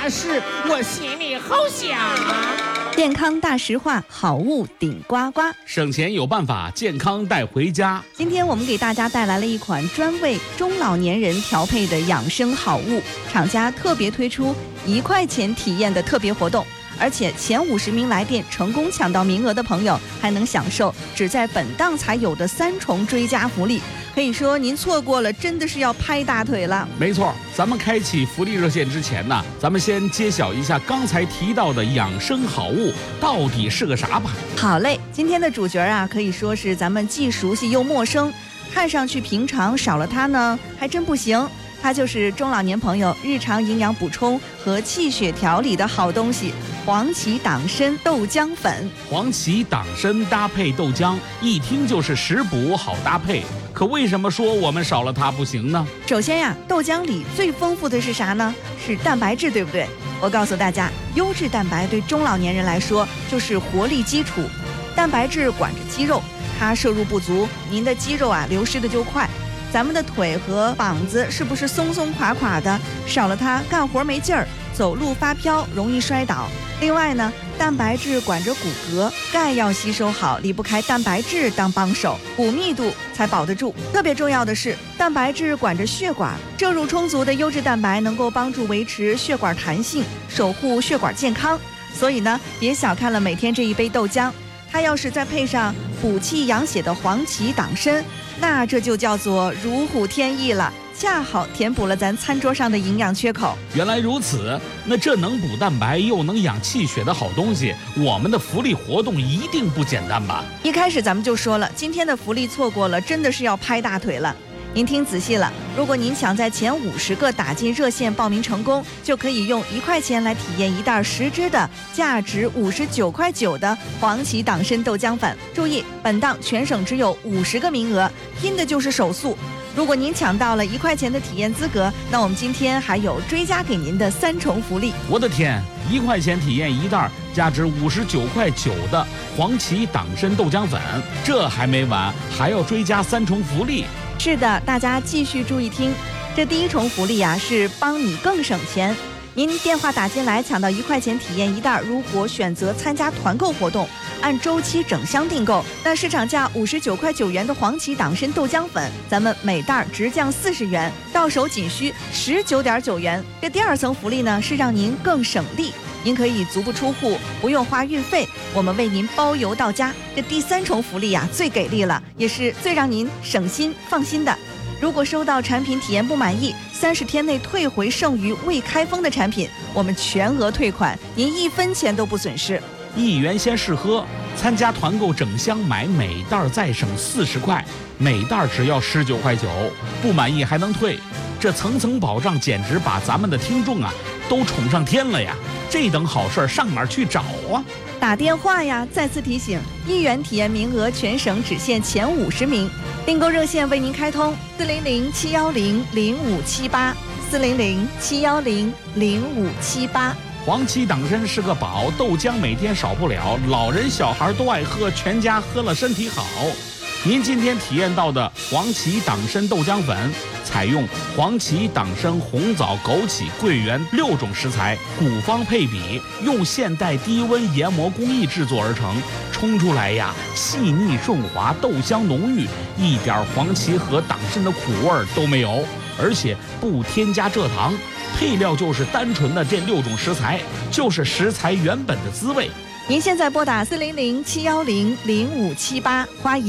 大事，我心里好想啊。 健康大实话，好物顶呱呱， 省钱有办法，健康带回家。 今天我们给大家带来了一款专为中老年人调配的养生好物，厂家特别推出1块钱体验的特别活动，而且前50名来电成功抢到名额的朋友，还能享受只在本档才有的3重追加福利。可以说您错过了，真的是要拍大腿了。 没错，咱们开启福利热线之前呢，咱们先揭晓一下刚才提到的养生好物到底是个啥吧。 好嘞，今天的主角啊，可以说是咱们既熟悉又陌生，看上去平常少了它呢，还真不行。它就是中老年朋友日常营养补充和气血调理的好东西——黄芪党参豆浆粉。 黄芪党参搭配豆浆，一听就是食补好搭配。可为什么说我们少了它不行呢？ 首先呀，豆浆里最丰富的是啥呢？是蛋白质，对不对？我告诉大家，优质蛋白对中老年人来说就是活力基础。蛋白质管着肌肉，它摄入不足，您的肌肉流失的就快。咱们的腿和膀子是不是松松垮垮的？少了它，干活没劲儿，走路发飘，容易摔倒。另外呢，蛋白质管着骨骼，钙要吸收好，离不开蛋白质当帮手，骨密度才保得住。特别重要的是，蛋白质管着血管，摄入充足的优质蛋白能够帮助维持血管弹性，守护血管健康。所以呢，别小看了每天这一杯豆浆，它要是再配上补气养血的黄芪党参，那这就叫做如虎添翼了，恰好填补了咱餐桌上的营养缺口。 原来如此，那这能补蛋白又能养气血的好东西，我们的福利活动一定不简单吧？ 一开始咱们就说了，今天的福利错过了，真的是要拍大腿了。您听仔细了，如果您抢在前50个打进热线报名成功，就可以用1块钱来体验一袋10支的价值59.9块的黄芪党参豆浆粉。注意，本档全省只有50个名额，拼的就是手速。如果您抢到了1块钱的体验资格，那我们今天还有追加给您的3重福利。 我的天，1块钱体验一袋价值59.9块的黄芪党参豆浆粉，这还没完，还要追加3重福利。 是的，大家继续注意听。这第1重福利是帮你更省钱。您电话打进来抢到1块钱体验一袋，如果选择参加团购活动，按周期整箱订购，那市场价59.9块的黄芪党参豆浆粉，咱们每袋直降40元，到手仅需19.9元。这第2层福利呢，是让您更省力。您可以足不出户，不用花运费，我们为您包邮到家。这第3重福利最给力了，也是最让您省心放心的。如果收到产品体验不满意，30天内退回剩余未开封的产品，我们全额退款，您1分钱都不损失。 1元先试喝，参加团购整箱买，每袋再省40块，每袋只要19.9块，不满意还能退，这层层保障简直把咱们的听众都宠上天了呀！这等好事上哪儿去找啊？ 打电话呀！再次提醒，1元体验名额全省只限前50名，订购热线为您开通400-710-0578，400-710-0578。 黄芪党参是个宝，豆浆每天少不了，老人小孩都爱喝，全家喝了身体好。您今天体验到的黄芪党参豆浆粉，采用黄芪、党参、红枣、枸杞、桂圆6种食材，古方配比，用现代低温研磨工艺制作而成，冲出来细腻顺滑，豆香浓郁，一点黄芪和党参的苦味都没有，而且不添加蔗糖，配料就是单纯的这6种食材，就是食材原本的滋味。 您现在拨打400-710-0578，花